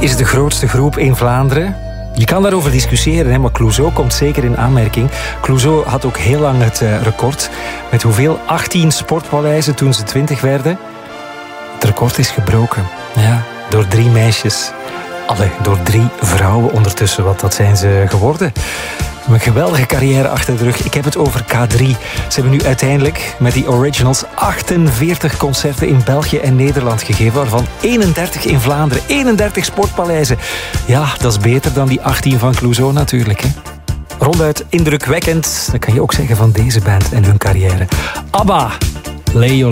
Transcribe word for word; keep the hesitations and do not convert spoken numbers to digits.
is de grootste groep in Vlaanderen? Je kan daarover discussiëren, hè, maar Clouseau komt zeker in aanmerking. Clouseau had ook heel lang het uh, record. Met hoeveel? achttien sportpaleizen toen ze twintig werden. Het record is gebroken. Ja, door drie meisjes. Allee, door drie vrouwen ondertussen, want dat zijn ze geworden. Een geweldige carrière achter de rug. Ik heb het over K drie. Ze hebben nu uiteindelijk met die originals achtenveertig concerten in België en Nederland gegeven, waarvan eenendertig in Vlaanderen. eenendertig sportpaleizen. Ja, dat is beter dan die achttien van Clouseau natuurlijk, hè. Ronduit indrukwekkend. Dat kan je ook zeggen van deze band en hun carrière. ABBA, Leo.